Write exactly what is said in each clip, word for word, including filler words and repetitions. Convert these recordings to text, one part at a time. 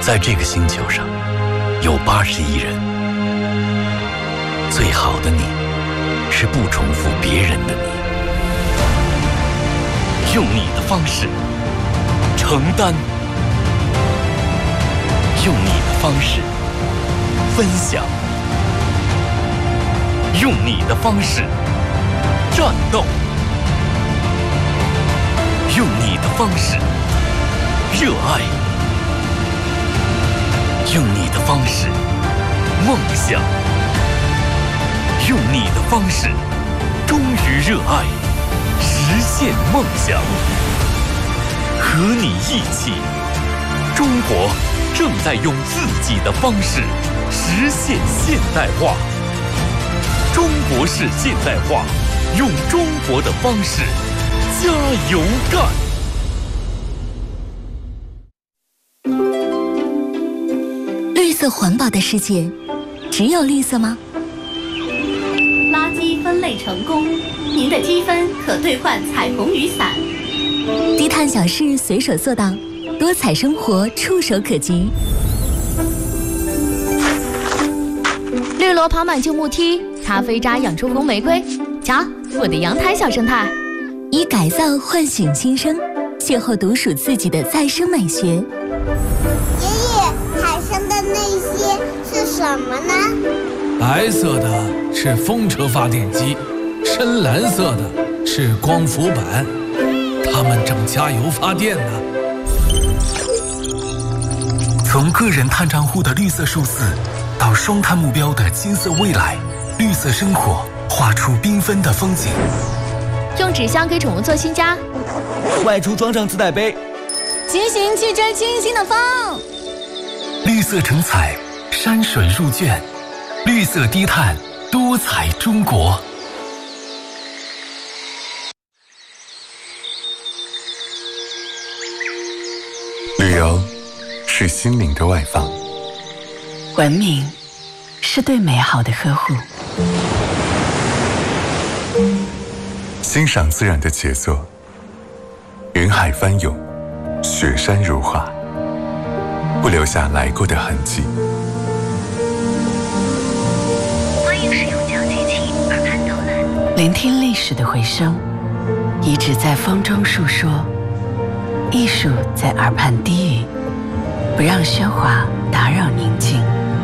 在这个星球上有八十亿人，最好的你是不重复别人的你，用你的方式承担，用你的方式分享，用你的方式战斗，用你的方式热爱，用你的方式梦想，用你的方式忠于热爱，实现梦想。和你一起，中国正在用自己的方式实现现代化。中国式现代化，用中国的方式加油干！ 绿色环保的世界，只有绿色吗？ 垃圾分类成功，您的积分可兑换彩虹雨伞。 低碳小事随手做到，多彩生活触手可及。 绿萝跑满旧木梯，咖啡渣养出红玫瑰。瞧，我的阳台小生态。 以改造唤醒新生，邂逅独属自己的再生美学。 爷爷，海上的那些是什么呢？ 白色的是风车发电机，深蓝色的是光伏板，它们正加油发电呢。 从个人碳账户的绿色数字，到双碳目标的金色未来，绿色生活画出缤纷的风景。 用纸箱给宠物做新家， 外出装上自带杯， 骑行去追清新的风。 绿色成彩，山水入卷，绿色低碳，多彩中国。 旅游是心灵的外放， 文明是对美好的呵护， 欣赏自然的杰作，云海翻涌，雪山如画，不留下来过的痕迹。 欢迎使用讲解器耳畔导览， 聆听历史的回声，遗址在风中述说，艺术在耳畔低语，不让喧哗打扰宁静，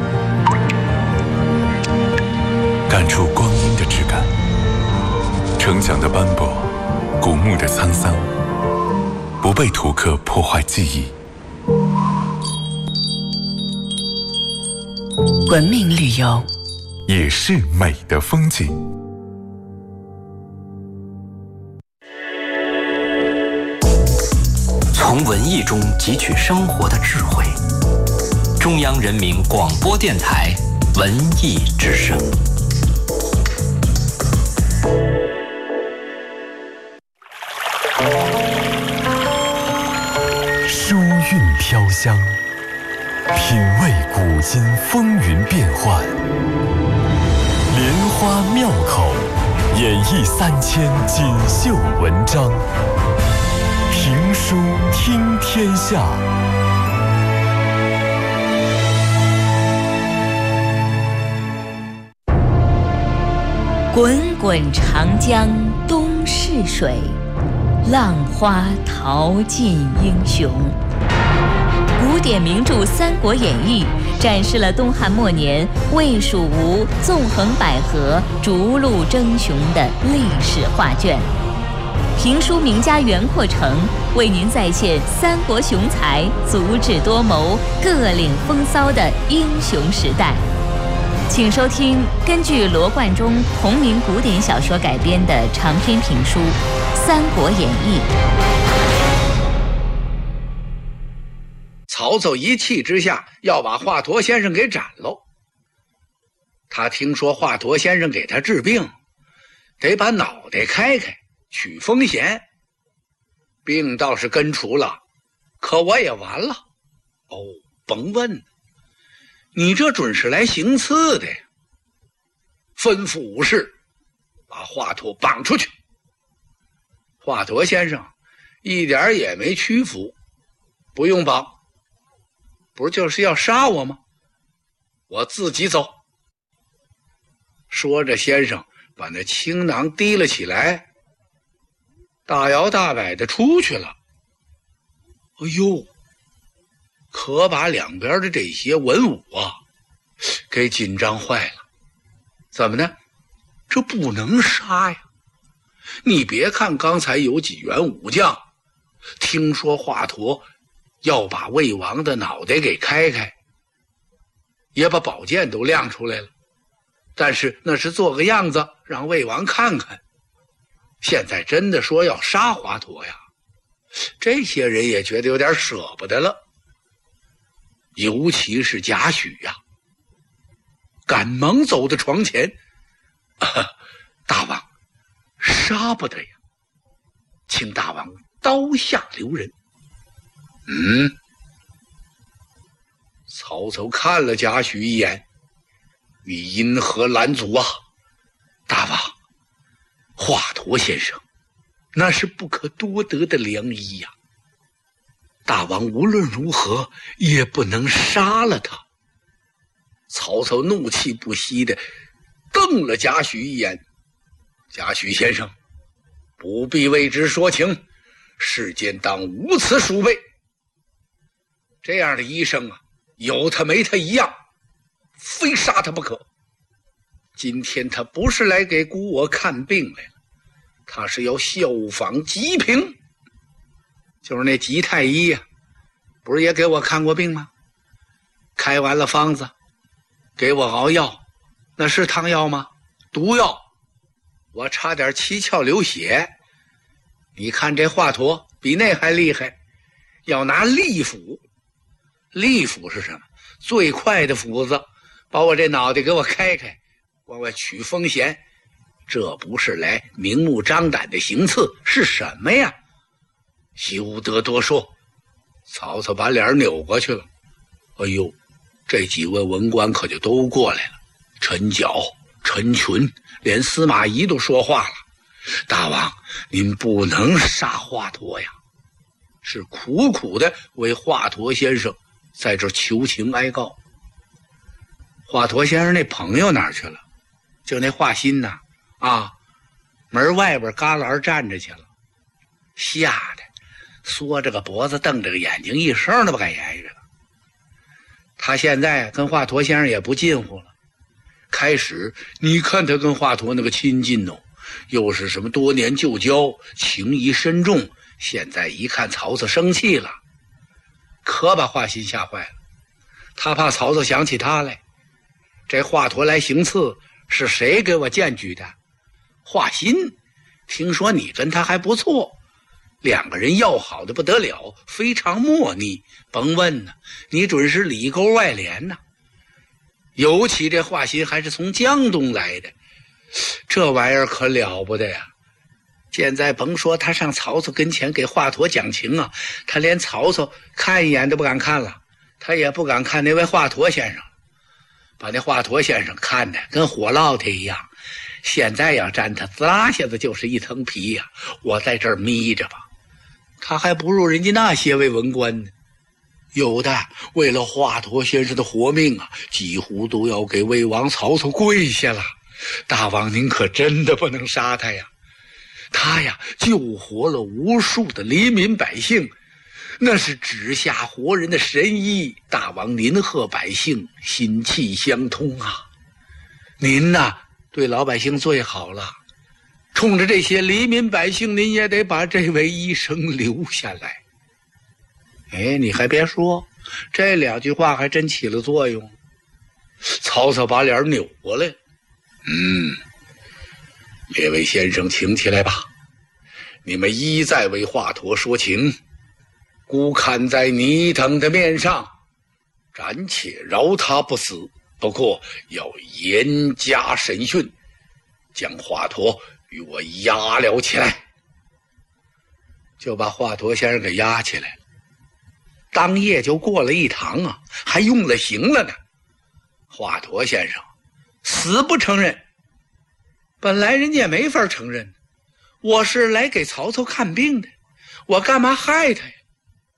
感触光阴的质感，城墙的斑驳，古墓的沧桑，不被图刻破坏记忆。 文明旅游也是美的风景。 从文艺中汲取生活的智慧。中央人民广播电台文艺之声。 书韵飘香，品味古今风云变幻，莲花妙口，演绎三千锦绣文章。评书听天下。 滚滚长江东逝水，浪花淘尽英雄。古典名著《三国演义》展示了东汉末年魏、蜀、吴纵横捭阖、逐鹿争雄的历史画卷。评书名家袁阔成为您再现三国雄才足智多谋、各领风骚的英雄时代。请收听根据罗贯中同名古典小说改编的长篇评书《三国演义》。 曹操一气之下要把华佗先生给斩喽。他听说华佗先生给他治病，得把脑袋开开，取风险。病倒是根除了，可我也完了。哦，甭问，你这准是来行刺的呀！吩咐武士把华佗绑出去。华佗先生一点也没屈服，不用绑， 不就是要杀我吗？我自己走。说着，先生把那青囊提了起来，大摇大摆的出去了。哎呦，可把两边的这些文武啊给紧张坏了。怎么呢？这不能杀呀！你别看刚才有几员武将听说华佗要把魏王的脑袋给开开，也把宝剑都亮出来了，但是那是做个样子让魏王看看。现在真的说要杀华佗呀，这些人也觉得有点舍不得了。尤其是贾诩呀，赶忙走到床前，啊，大王，杀不得呀，请大王刀下留人。嗯，曹操看了贾诩一眼，你因何拦阻啊？大王，华佗先生那是不可多得的良医呀，大王无论如何也不能杀了他。曹操怒气不息地瞪了贾诩一眼。贾诩先生，不必为之说情，世间当无此鼠辈。这样的医生啊，有他没他一样，非杀他不可。今天他不是来给孤我看病来了，他是要效仿吉平，就是那吉太医呀、啊，不是也给我看过病吗？开完了方子，给我熬药，那是汤药吗？毒药，我差点七窍流血。你看这华佗比那还厉害，要拿利斧。利斧是什么？最快的斧子，把我这脑袋给我开开，往外取风险。这不是来明目张胆的行刺，是什么呀？休得多说。曹操把脸扭过去了。哎呦，这几位文官可就都过来了，陈角、陈群，连司马懿都说话了。大王，您不能杀华佗呀，是苦苦的为华佗先生在这求情哀告。华佗先生那朋友哪儿去了？就那华歆呐，啊，门外边旮旯站着去了，吓得缩着个脖子，瞪着个眼睛，一声都不敢言语了。他现在跟华佗先生也不近乎了。开始你看他跟华佗那个亲近哦，又是什么多年旧交，情谊深重。现在一看曹操生气了，可把华歆吓坏了。他怕曹操想起他来，这华佗来行刺是谁给我荐举的？华歆，听说你跟他还不错，两个人要好的不得了，非常默契。甭问呢，你准是里勾外连呐。尤其这华歆还是从江东来的，这玩意儿可了不得呀。现在甭说他上曹操跟前给华佗讲情啊，他连曹操看一眼都不敢看了，他也不敢看那位华佗先生，把那华佗先生看得跟火烙铁一样。现在要沾他，滋啦下子就是一层皮呀、啊！我在这儿眯着吧，他还不如人家那些位文官呢。有的为了华佗先生的活命啊，几乎都要给魏王曹操跪下了。大王您可真的不能杀他呀，他呀救活了无数的黎民百姓，那是指下活人的神医。大王您和百姓心气相通啊，您呐对老百姓最好了，冲着这些黎民百姓，您也得把这位医生留下来。哎，你还别说，这两句话还真起了作用。曹操把脸扭过来，嗯，列位先生请起来吧，你们一再为华佗说情，孤看在你等的面上，暂且饶他不死，不过要严加审讯，将华佗与我押了起来。就把华佗先生给押起来了。当夜就过了一堂啊，还用了刑了呢。华佗先生死不承认，本来人家也没法承认，我是来给曹操看病的，我干嘛害他呀？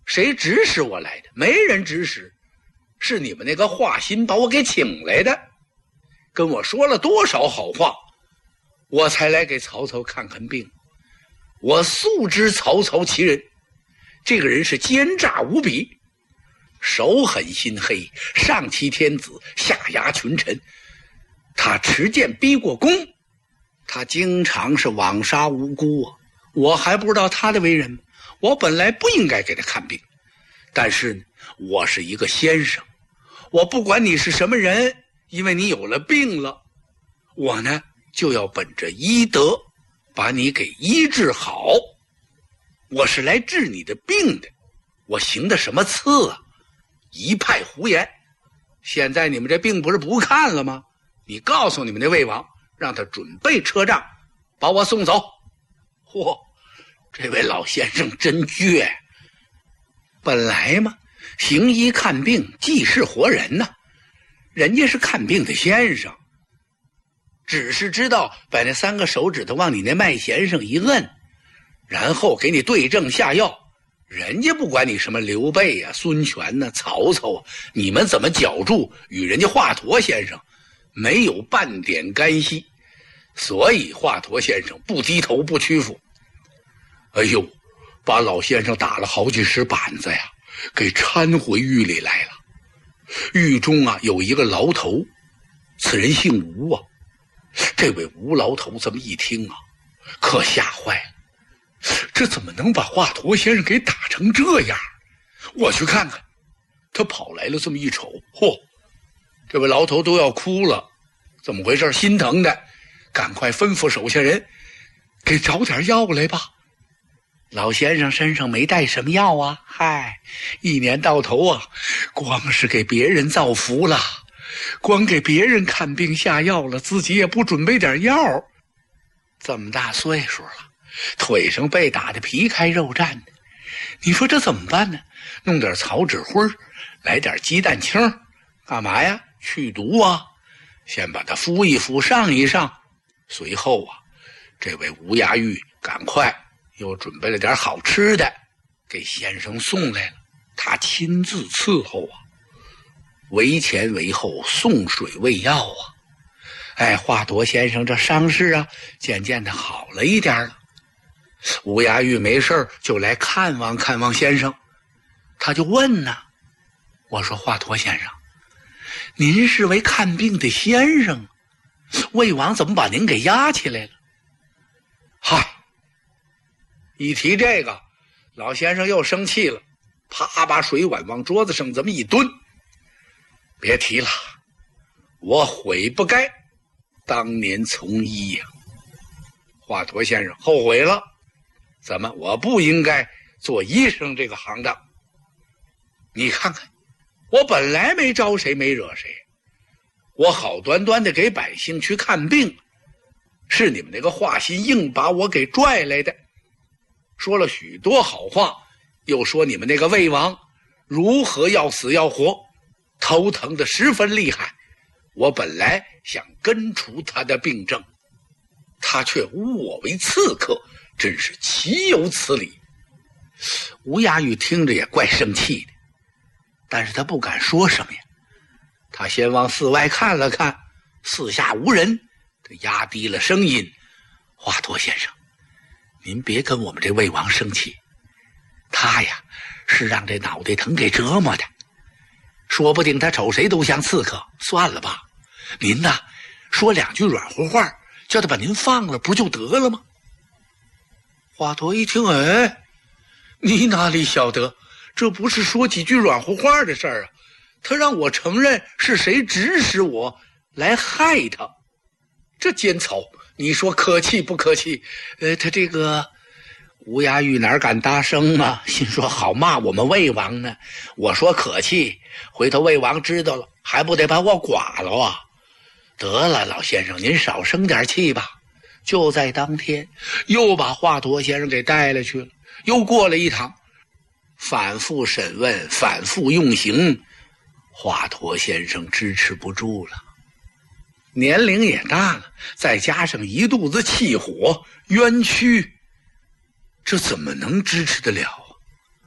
谁指使我来的？没人指使，是你们那个华歆把我给请来的，跟我说了多少好话，我才来给曹操看看病。我素知曹操其人，这个人是奸诈无比，手狠心黑，上欺天子，下压群臣。他持剑逼过宫，他经常是枉杀无辜啊！我还不知道他的为人吗？我本来不应该给他看病，但是呢，我是一个先生，我不管你是什么人，因为你有了病了，我呢就要本着医德把你给医治好。我是来治你的病的，我行的什么刺啊？一派胡言！现在你们这病不是不看了吗？你告诉你们的魏王，让他准备车仗，把我送走。嚯，这位老先生真倔。本来嘛，行医看病既是活人呐、啊，人家是看病的先生，只是知道把那三个手指头往你那脉弦上一摁，然后给你对症下药。人家不管你什么刘备啊、孙权啊、曹操啊，你们怎么矫助，与人家华佗先生没有半点干系，所以华佗先生不低头不屈服。哎呦，把老先生打了好几十板子呀，给搀回狱里来了。狱中啊有一个牢头，此人姓吴啊。这位吴牢头这么一听啊，可吓坏了。这怎么能把华佗先生给打成这样？我去看看。他跑来了，这么一瞅，嚯，这位牢头都要哭了。怎么回事？心疼的，赶快吩咐手下人给找点药来吧。老先生身上没带什么药啊，嗨，一年到头啊，光是给别人造福了，光给别人看病下药了，自己也不准备点药。这么大岁数了，腿上被打得皮开肉绽的，你说这怎么办呢？弄点草纸灰，来点鸡蛋清，干嘛呀？去毒啊！先把它敷一敷，上一上。随后啊，这位吴衙狱赶快又准备了点好吃的，给先生送来了。他亲自伺候啊，为前为后，送水喂药啊。哎，华佗先生这伤势啊，渐渐的好了一点了。吴衙狱没事就来看望看望先生，他就问呢，我说华佗先生，您是位看病的先生，魏王怎么把您给押起来了？嗨，一提这个，老先生又生气了，啪把水碗往桌子上这么一蹲。别提了，我悔不该当年从医呀、啊！华佗先生后悔了，怎么我不应该做医生这个行当？你看看，我本来没招谁没惹谁，我好端端的给百姓去看病，是你们那个华歆硬把我给拽来的，说了许多好话，又说你们那个魏王如何要死要活，头疼的十分厉害。我本来想根除他的病症，他却诬我为刺客，真是岂有此理！吴衙狱听着也怪生气的，但是他不敢说什么呀。他先往寺外看了看，四下无人，他压低了声音：华佗先生，您别跟我们这魏王生气，他呀是让这脑袋疼给折磨的，说不定他瞅谁都像刺客。算了吧，您呐说两句软乎话，叫他把您放了不就得了吗？华佗一听，哎，你哪里晓得，这不是说几句软乎话的事儿啊，他让我承认是谁指使我来害他，这奸草，你说可气不可气？呃，他这个吴衙狱哪敢搭声啊，心说好骂我们魏王呢。我说可气，回头魏王知道了，还不得把我剐了啊？得了，老先生您少生点气吧。就在当天，又把华佗先生给带了去了，又过了一趟，反复审问，反复用刑，华佗先生支持不住了，年龄也大了，再加上一肚子气火冤屈，这怎么能支持得了啊？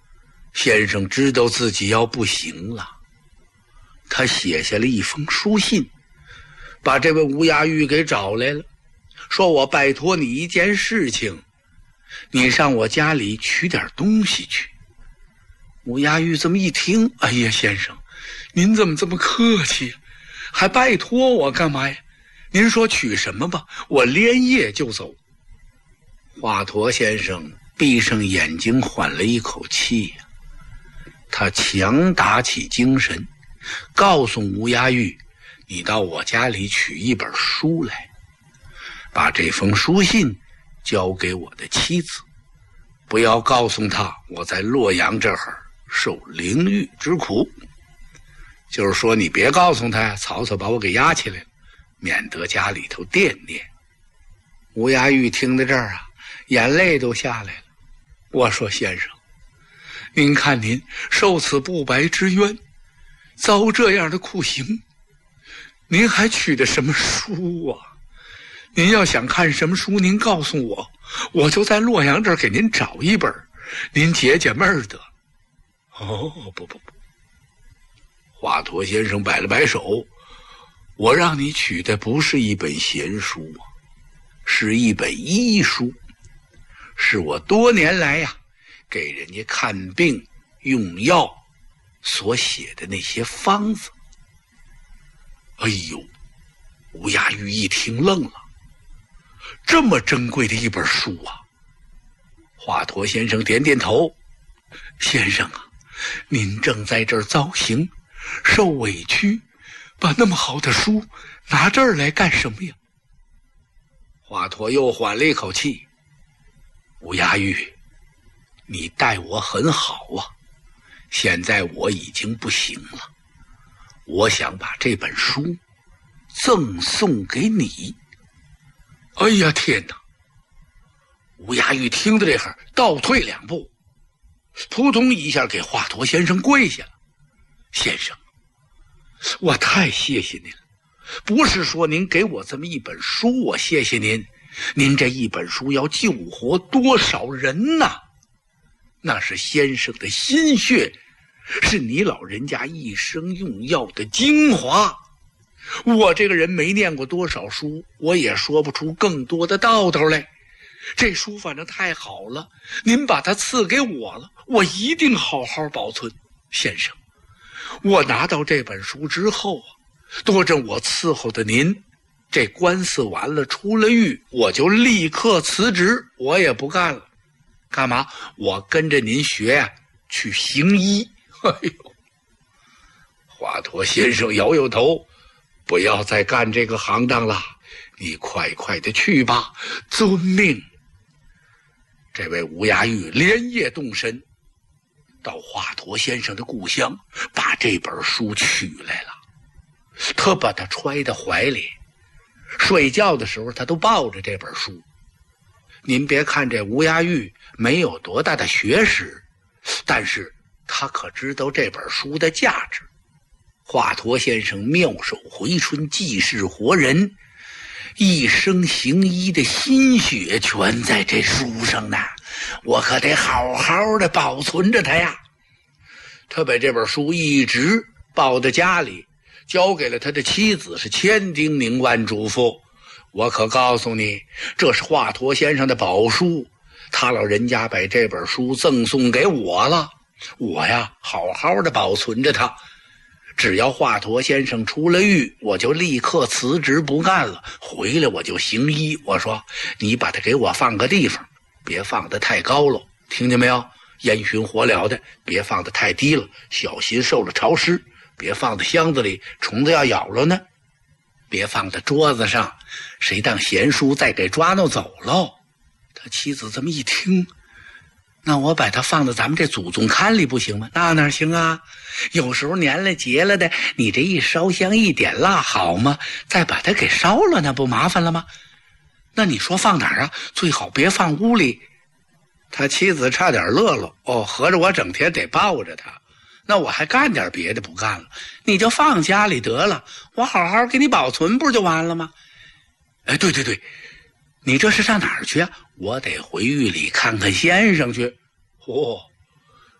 先生知道自己要不行了，他写下了一封书信，把这位吴亚玉给找来了，说我拜托你一件事情，你上我家里取点东西去。吴亚玉这么一听，哎呀，先生，您怎么这么客气，还拜托我干嘛呀？您说取什么吧，我连夜就走。华佗先生闭上眼睛缓了一口气呀，他强打起精神，告诉吴亚玉，你到我家里取一本书来，把这封书信交给我的妻子，不要告诉他我在洛阳这儿受凌狱之苦。就是说你别告诉他曹操把我给押起来了，免得家里头惦念。吴亚玉听到这儿啊，眼泪都下来了。我说先生，您看您受此不白之冤，遭这样的酷刑，您还取的什么书啊？您要想看什么书，您告诉我，我就在洛阳这儿给您找一本，您解解闷儿得。哦，不不不，华佗先生摆了摆手，我让你取的不是一本闲书啊，是一本医书，是我多年来呀、啊、给人家看病用药所写的那些方子。哎呦，吴亚玉一听愣了，这么珍贵的一本书啊！华佗先生点点头，先生啊，您正在这儿遭刑受委屈，把那么好的书拿这儿来干什么呀？华佗又缓了一口气，吴亚玉，你待我很好啊，现在我已经不行了，我想把这本书赠送给你。哎呀天哪！吴亚玉听到这会儿倒退两步，扑通一下给华佗先生跪下了。先生，我太谢谢您了，不是说您给我这么一本书我谢谢您，您这一本书要救活多少人呐？那是先生的心血，是你老人家一生用药的精华。我这个人没念过多少书，我也说不出更多的道道来。这书反正太好了，您把它赐给我了，我一定好好保存。先生，我拿到这本书之后啊，多着我伺候的您，这官司完了出了狱，我就立刻辞职，我也不干了。干嘛？我跟着您学呀、啊，去行医。哎呦，华佗先生摇摇头，不要再干这个行当了，你快快的去吧，遵命。这位吴亚玉连夜动身，到华佗先生的故乡，把这本书取来了。他把它揣在怀里，睡觉的时候他都抱着这本书。您别看这吴亚玉没有多大的学识，但是他可知道这本书的价值。华佗先生妙手回春，济世活人，一生行医的心血全在这书上呢，我可得好好的保存着它呀。他把这本书一直抱在家里，交给了他的妻子，是千叮咛万嘱咐。我可告诉你，这是华佗先生的宝书，他老人家把这本书赠送给我了，我呀好好的保存着它。只要华佗先生出了狱，我就立刻辞职不干了，回来我就行医。我说你把它给我放个地方，别放得太高了，听见没有？烟熏火燎的，别放得太低了，小心受了潮湿。别放在箱子里，虫子要咬了呢。别放在桌子上，谁当闲书再给抓弄走喽。他妻子这么一听，那我把它放到咱们这祖宗龛里不行吗？那哪行啊？有时候年了节了的，你这一烧香一点蜡好吗？再把它给烧了，那不麻烦了吗？那你说放哪儿啊？最好别放屋里。他妻子差点乐了，哦，合着我整天得抱着他，那我还干点别的不干了？你就放家里得了，我好好给你保存不就完了吗？哎，对对对，你这是上哪儿去啊？我得回狱里看看先生去。哦，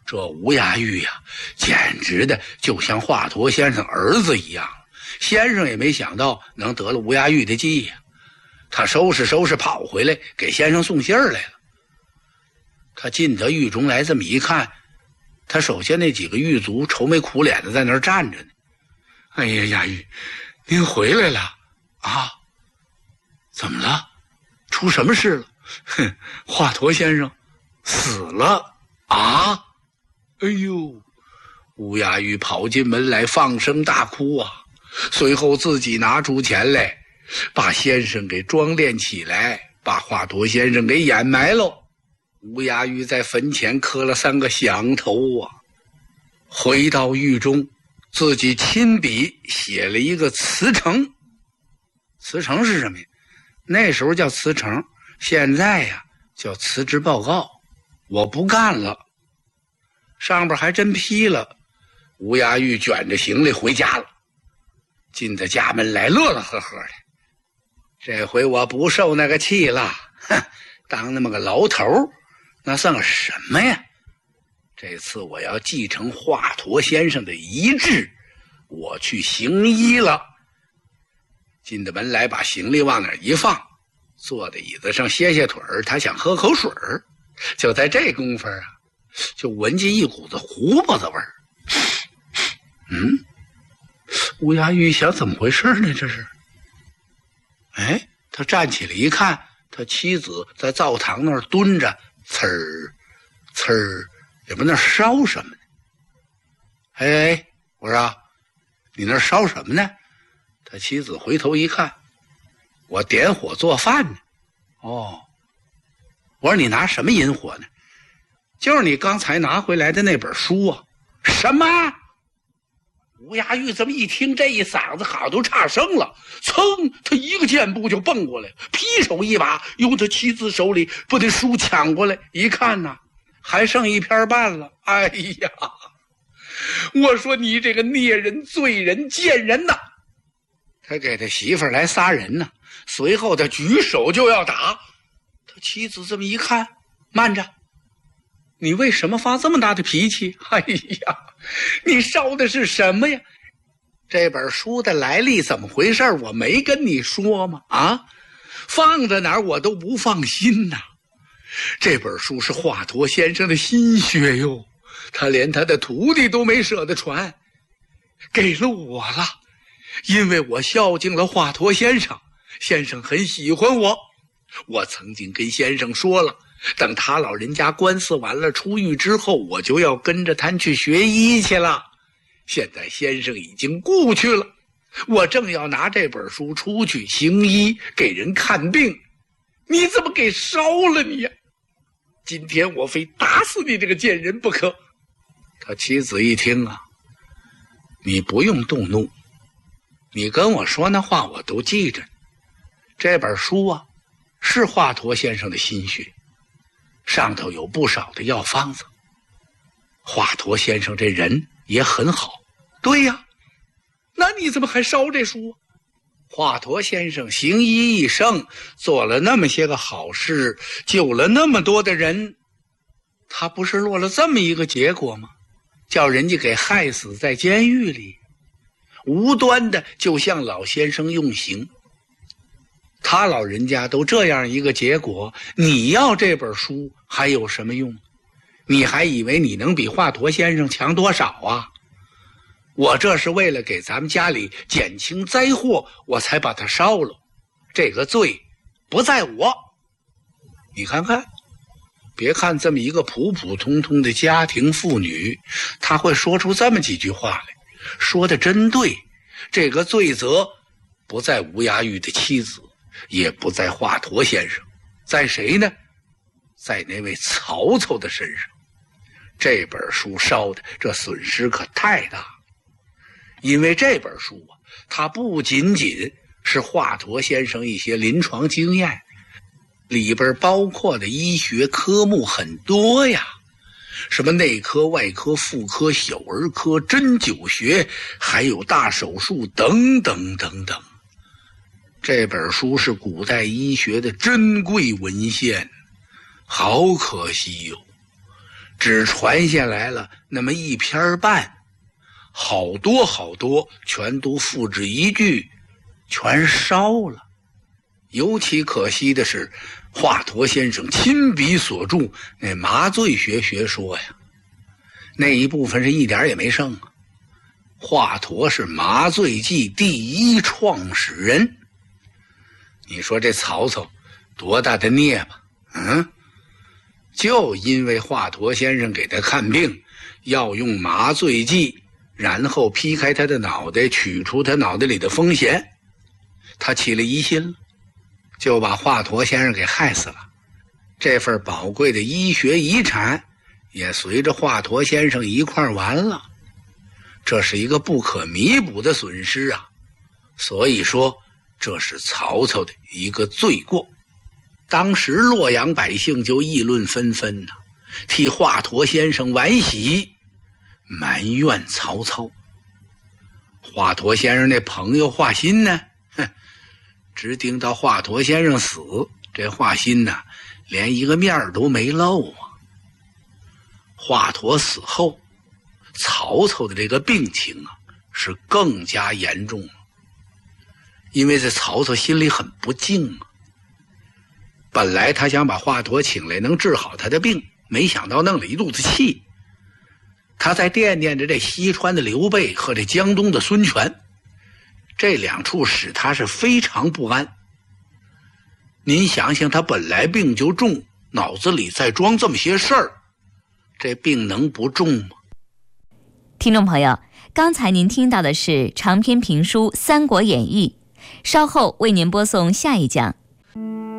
这吴衙玉呀、啊，简直的就像华佗先生儿子一样。先生也没想到能得了吴衙玉的计呀、啊，他收拾收拾跑回来给先生送信儿来了。他进得狱中来，这么一看，他手下那几个狱卒愁眉苦脸的在那儿站着呢。哎呀，衙玉，您回来了啊？怎么了？出什么事了？哼，华佗先生死了啊！哎呦，吴衙玉跑进门来放声大哭啊，随后自己拿出钱来把先生给装殓起来，把华佗先生给掩埋喽。吴衙玉在坟前磕了三个响头啊，回到狱中自己亲笔写了一个辞呈。辞呈是什么呀？那时候叫辞呈，现在呀叫辞职报告。我不干了。上边还真批了。吴衙玉卷着行李回家了，进到家门来乐乐呵呵的。这回我不受那个气了，哼，当那么个牢头那算个什么呀？这次我要继承华佗先生的遗志，我去行医了。进到门来，把行李往那儿一放，坐在椅子上歇歇腿儿，他想喝口水儿。就在这功夫啊，就闻见一股子胡巴子味儿。嗯，吴衙玉想怎么回事呢？这是。哎，他站起来一看，他妻子在灶堂那儿蹲着，呲儿呲儿，也不知道那烧什么呢。哎哎，我说你那烧什么呢？他妻子回头一看，我点火做饭呢。哦，我说你拿什么引火呢？就是你刚才拿回来的那本书啊。什么？吴衙玉这么一听，这一嗓子好都差声了，噌，他一个箭步就蹦过来，劈手一把用他妻子手里把那书抢过来，一看呐，还剩一篇半了。哎呀，我说你这个孽人、罪人、贱人呐！他给他媳妇儿来仨人呢，随后他举手就要打。他妻子这么一看，慢着，你为什么发这么大的脾气？哎呀，你烧的是什么呀？这本书的来历怎么回事？我没跟你说吗？啊，放在哪儿我都不放心呐。这本书是华佗先生的心血哟，他连他的徒弟都没舍得传，给了我了。因为我孝敬了华佗先生，先生很喜欢我。我曾经跟先生说了，等他老人家官司完了出狱之后，我就要跟着他去学医去了。现在先生已经故去了，我正要拿这本书出去行医给人看病，你怎么给烧了你呀？今天我非打死你这个贱人不可。他妻子一听啊，你不用动怒，你跟我说那话我都记着。这本书啊是华佗先生的心血，上头有不少的药方子。华佗先生这人也很好。对呀，那你怎么还烧这书啊？华佗先生行医一生，做了那么些个好事，救了那么多的人，他不是落了这么一个结果吗？叫人家给害死在监狱里，无端的就向老先生用刑。他老人家都这样一个结果，你要这本书还有什么用？你还以为你能比华佗先生强多少啊？我这是为了给咱们家里减轻灾祸，我才把它烧了。这个罪不在我。你看看，别看这么一个普普通通的家庭妇女，她会说出这么几句话来，说的真对。这个罪责不在吴衙玉的妻子，也不在华佗先生，在谁呢？在那位曹操的身上。这本书烧的这损失可太大了，因为这本书啊，它不仅仅是华佗先生一些临床经验，里边包括的医学科目很多呀，什么内科、外科、妇科、小儿科、针灸学，还有大手术等等等等。这本书是古代医学的珍贵文献，好可惜哟。 只传下来了那么一篇半，好多好多全都付之一炬，全烧了。尤其可惜的是，华佗先生亲笔所著那麻醉学学说呀，那一部分是一点也没剩啊。华佗是麻醉剂第一创始人，你说这曹操多大的孽吧？嗯，就因为华佗先生给他看病要用麻醉剂，然后劈开他的脑袋，取出他脑袋里的风弦，他起了疑心了，就把华佗先生给害死了。这份宝贵的医学遗产也随着华佗先生一块完了，这是一个不可弥补的损失啊！所以说，这是曹操的一个罪过。当时洛阳百姓就议论纷纷呐、啊，替华佗先生惋惜，埋怨曹操。华佗先生那朋友华歆呢，哼，直盯到华佗先生死，这华歆呐，连一个面都没露啊。华佗死后，曹操的这个病情啊，是更加严重了，因为这曹操心里很不静啊。本来他想把华佗请来能治好他的病，没想到弄了一肚子气。他在惦念着这西川的刘备和这江东的孙权，这两处使他是非常不安。您想想，他本来病就重，脑子里再装这么些事儿，这病能不重吗？ 听众朋友，刚才您听到的是长篇评书《三国演义》，稍后为您播送下一讲。